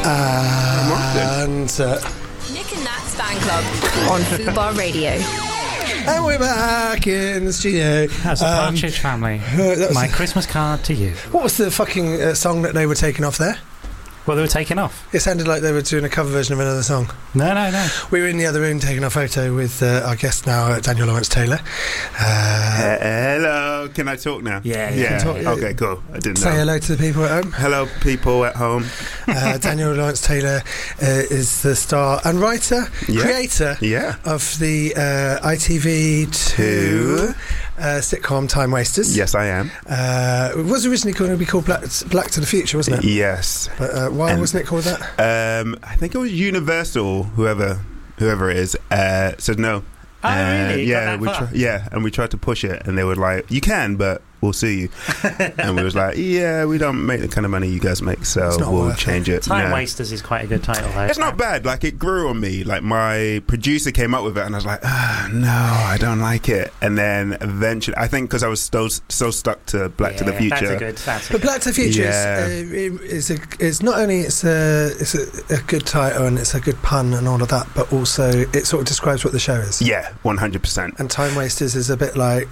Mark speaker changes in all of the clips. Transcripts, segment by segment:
Speaker 1: And
Speaker 2: Nick and Nat's Fan Club on Fubar Radio.
Speaker 1: And we're back in the studio.
Speaker 3: That's a Partridge Family. My Christmas card to you.
Speaker 1: What was the fucking song that they were taking off there?
Speaker 3: Well, they were taken off.
Speaker 1: It sounded like they were doing a cover version of another song.
Speaker 3: No.
Speaker 1: We were in the other room taking our photo with our guest now, Daniel Lawrence Taylor.
Speaker 4: Hello, can I talk now?
Speaker 3: Yeah.
Speaker 1: Can talk,
Speaker 4: Okay, cool. I didn't know.
Speaker 1: Say hello to the people at home.
Speaker 4: Hello, people at home.
Speaker 1: Daniel Lawrence Taylor is the star and writer, creator of the ITV2 sitcom Time Wasters.
Speaker 4: Yes, I am.
Speaker 1: It was originally going to be called Black to the Future, wasn't it?
Speaker 4: Yes.
Speaker 1: But why wasn't it called that?
Speaker 4: I think it was Universal, whoever it is, said no.
Speaker 3: Oh, really?
Speaker 4: Yeah, and we tried to push it, and they were like, "You can, but we'll sue you." And we was like, "Yeah, we don't make the kind of money you guys make, so we'll change it."
Speaker 3: Time Wasters is quite a good title, though.
Speaker 4: It's not bad. Like, it grew on me. Like, my producer came up with it, and I was like, "No, I don't like it." And then eventually, I think because I was so stuck to Black to the Future.
Speaker 1: But Black to the Future is not only it's a good title and it's a good pun and all of that, but also it sort of describes what the show is.
Speaker 4: Yeah, 100%.
Speaker 1: And Time Wasters is a bit like,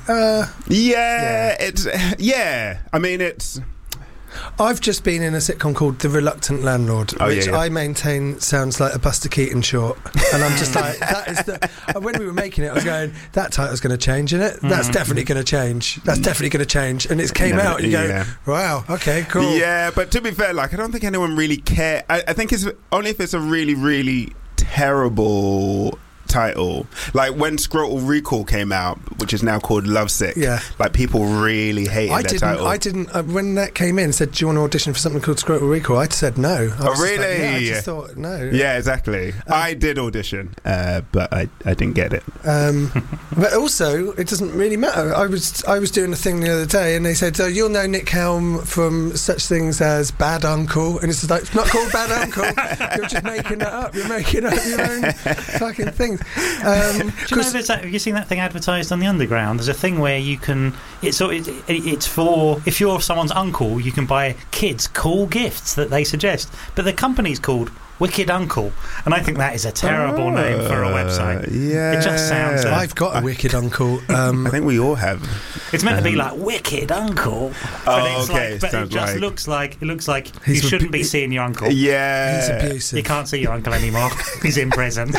Speaker 4: I mean, it's.
Speaker 1: I've just been in a sitcom called The Reluctant Landlord, which I maintain sounds like a Buster Keaton short, and I'm just like, that is the. When we were making it, I was going, that title's going to change, isn't it? That's definitely going to change. That's definitely going to change, and it came out, and you go, wow, okay, cool.
Speaker 4: Yeah, but to be fair, like, I don't think anyone really cares. I think it's only if it's a really, really terrible title, like when Scrotal Recall came out, which is now called Lovesick. Like, people really hated that title.
Speaker 1: I didn't when that came in, said, do you want to audition for something called Scrotal Recall? I said no.
Speaker 4: Really?
Speaker 1: I just thought no.
Speaker 4: Yeah, exactly. I did audition, but I didn't get it.
Speaker 1: But also, it doesn't really matter. I was doing a thing the other day, and they said, you'll know Nick Helm from such things as Bad Uncle, and it's like, it's not called Bad Uncle. You're just making that up. You're making up your own fucking things.
Speaker 3: Do you know have you seen that thing advertised on the Underground? There's a thing where you can. It's for if you're someone's uncle, you can buy kids cool gifts that they suggest. But the company's called Wicked Uncle, and I think that is a terrible name for a website.
Speaker 4: Yeah,
Speaker 3: it just sounds.
Speaker 1: I've got a Wicked Uncle.
Speaker 4: I think we all have.
Speaker 3: It's meant to be like Wicked Uncle.
Speaker 4: But
Speaker 3: it just looks like you shouldn't be seeing your uncle.
Speaker 4: Yeah,
Speaker 1: he's abusive.
Speaker 3: You can't see your uncle anymore. He's in prison.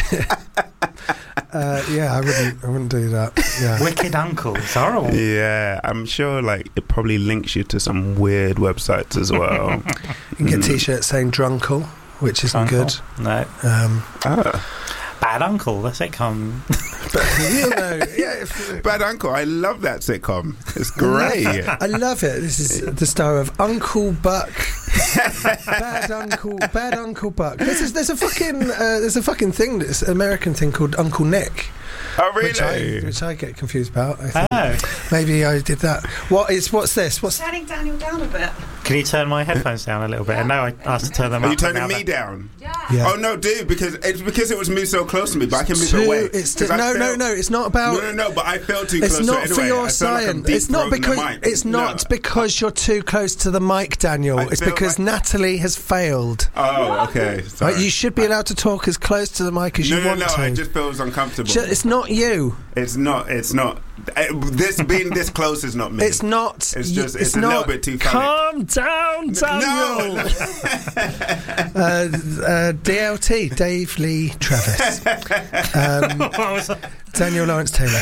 Speaker 1: I wouldn't do that. Yeah.
Speaker 3: Wicked Uncle. It's horrible.
Speaker 4: Yeah, I'm sure like it probably links you to some weird websites as well.
Speaker 1: You can get t-shirts saying Drunkle, which isn't good.
Speaker 3: No. Bad Uncle, the sitcom.
Speaker 4: Bad Uncle, I love that sitcom. It's great.
Speaker 1: I love it. This is the star of Uncle Buck. Bad Uncle Buck. There's a fucking thing, this American thing called Uncle Nick.
Speaker 4: Oh, really?
Speaker 1: Which I get confused about. I think. Maybe I did that. What's this? What's
Speaker 5: turning Daniel down a bit?
Speaker 3: Can you turn my headphones down a little bit? And now I asked to turn them up.
Speaker 4: Are you turning me down?
Speaker 5: Yeah.
Speaker 4: Oh no, dude! Because it was moved so close to me, but I can move it away.
Speaker 1: No. It's not about.
Speaker 4: No. But I felt too close.
Speaker 1: It's not
Speaker 4: to it
Speaker 1: for
Speaker 4: anyway.
Speaker 1: your science. It's not because you're too close to the mic, Daniel. It's because Natalie has failed.
Speaker 4: Oh, okay.
Speaker 1: Right, you should be allowed to talk as close to the mic as you want to.
Speaker 4: No. It just feels uncomfortable.
Speaker 1: It's not you.
Speaker 4: It's not. This being this close is not me.
Speaker 1: It's not.
Speaker 4: It's just. It's a little bit too funny.
Speaker 1: Calm down, Daniel.
Speaker 4: No.
Speaker 1: DLT, Dave Lee Travis. Daniel Lawrence Taylor.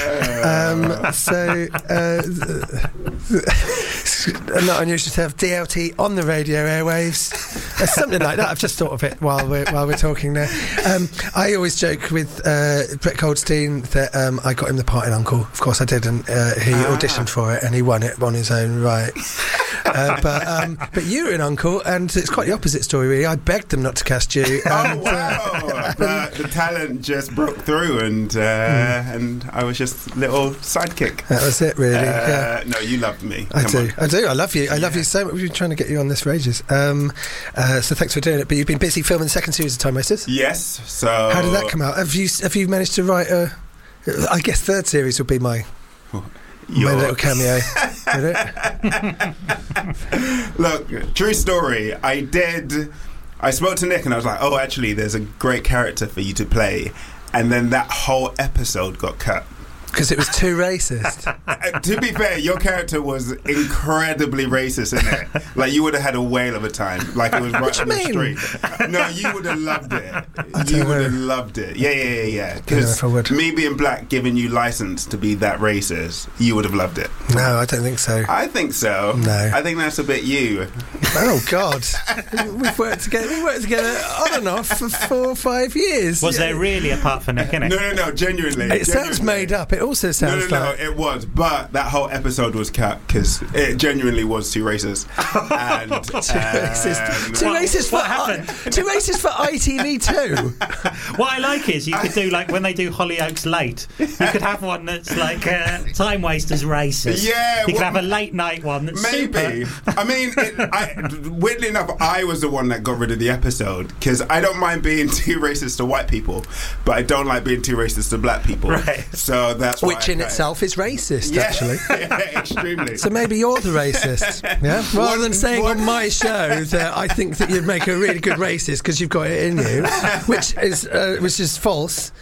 Speaker 1: Not unusual to have DLT on the radio airwaves. Something like that. I've just thought of it while we're talking there. I always joke with Brett Goldstein that I got him the part in Uncle. Of course I did, and he auditioned for it and he won it on his own right. But you were in Uncle, and it's quite the opposite story really. I begged them not to cast you. And,
Speaker 4: but the talent just broke through, and I was just little sidekick.
Speaker 1: That was it, really.
Speaker 4: No, you loved me.
Speaker 1: I do. I love you. I love you so much. We've been trying to get you on this for ages. So thanks for doing it. But you've been busy filming the second series of Time Wasters.
Speaker 4: Yes. So
Speaker 1: how did that come out? Have you managed to write a? I guess third series would be my little cameo. Would it?
Speaker 4: Look, true story. I did I spoke to Nick and I was like, oh, actually, there's a great character for you to play. And then that whole episode got cut.
Speaker 1: Because it was too racist.
Speaker 4: To be fair, your character was incredibly racist in it. Like, you would have had a whale of a time. Like, it was right on the street. No, you would have loved it. You would have loved it. Yeah. Because me being black, giving you license to be that racist, you would have loved it.
Speaker 1: No, I don't think so.
Speaker 4: I think so.
Speaker 1: No.
Speaker 4: I think that's a bit you.
Speaker 1: Oh, God. We worked together on and off for 4 or 5 years.
Speaker 3: Was there really a part for Nick, innit?
Speaker 4: No, genuinely.
Speaker 1: It sounds made up. It also sounds
Speaker 4: No, it was. But that whole episode was cut because it genuinely was too racist. And,
Speaker 1: Too racist.
Speaker 3: What happened?
Speaker 1: Too racist for ITV2.
Speaker 3: What I like is you could do, like, when they do Hollyoaks Late, you could have one that's like Time Wasters racist.
Speaker 4: Yeah.
Speaker 3: You could have a late night one that's
Speaker 4: maybe.
Speaker 3: super.
Speaker 4: I mean, weirdly enough, I was the one that got rid of the episode because I don't mind being too racist to white people, but I don't like being too racist to black people.
Speaker 3: Right.
Speaker 4: So that's why
Speaker 1: Which in itself is racist, actually.
Speaker 4: Yeah, extremely.
Speaker 1: So maybe you're the racist, yeah? Rather than saying on my show that I think that you'd make a really good racist because you've got it in you, which is false.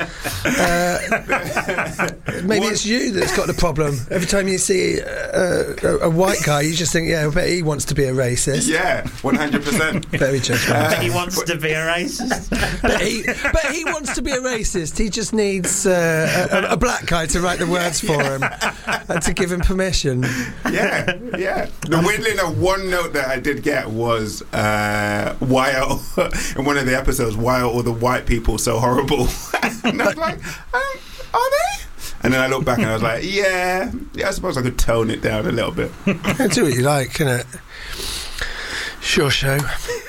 Speaker 1: Maybe it's you that's got the problem. Every time you see a white guy, you just think, I bet he wants to be a racist.
Speaker 4: Yeah, 100%.
Speaker 1: Very judgmental.
Speaker 3: He wants to be a racist.
Speaker 1: But he wants to be a racist. He just needs a black guy to write the words for him and to give him permission.
Speaker 4: Yeah. The weirdly enough, one note that I did get was why are in one of the episodes, why are all the white people so horrible? And I was like, are they? And then I looked back and I was like, yeah, I suppose I could tone it down a little bit.
Speaker 1: Do what you like, innit? Sure show.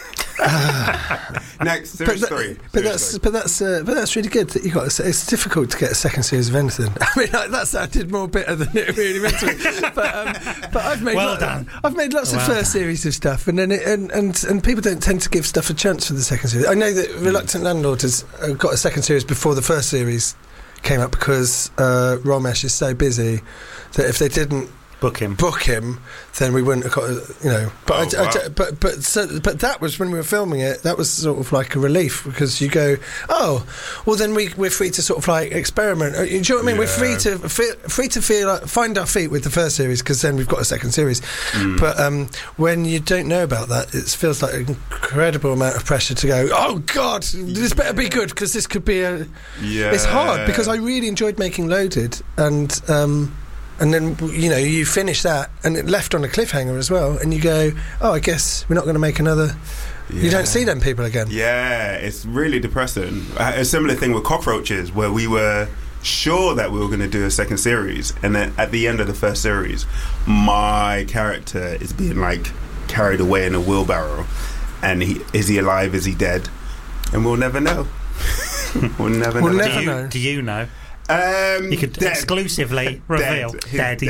Speaker 4: Next, series 3.
Speaker 1: But that's really good that you got. It's difficult to get a second series of anything. I mean, that sounded more bitter than it really meant to be. But I've made I've made lots of first series of stuff, and then and people don't tend to give stuff a chance for the second series. I know that Reluctant Landlord has got a second series before the first series came up because Romesh is so busy that if they didn't book him, then we wouldn't have got, But but that was when we were filming it. That was sort of like a relief because you go, oh, well then we're free to sort of like experiment. Do you know what I mean?
Speaker 4: Yeah.
Speaker 1: We're free to feel like, find our feet with the first series because then we've got a second series. But when you don't know about that, it feels like an incredible amount of pressure to go, oh God, this better be good because this could be a. Yeah. It's hard because I really enjoyed making Loaded and then, you finish that and it left on a cliffhanger as well. And you go, oh, I guess we're not going to make another. Yeah. You don't see them people again.
Speaker 4: Yeah, it's really depressing. A similar thing with Cockroaches, where we were sure that we were going to do a second series. And then at the end of the first series, my character is being, like, carried away in a wheelbarrow. And is he alive? Is he dead? And we'll never know. We'll never know.
Speaker 3: Do you know? You could exclusively reveal dead.